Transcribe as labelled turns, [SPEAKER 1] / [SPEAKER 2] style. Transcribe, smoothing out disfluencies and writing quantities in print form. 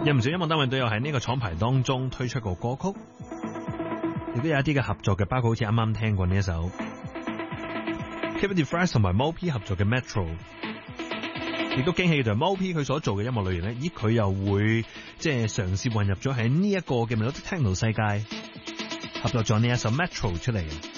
[SPEAKER 1] 有唔少音樂單位都有喺呢個廠牌當中推出過歌曲，亦都有一啲嘅合作嘅，包括好似啱啱聽過呢一首 Cavity Flash 同埋 Mo.P 合作嘅 Metro， 亦都驚喜嘅就係 Mo.P 佢所做嘅音樂類型咧，咦佢又會即係嘗試混入咗喺呢一個嘅 Melodic Techno 世界，合作咗呢一首 Metro 出嚟嘅。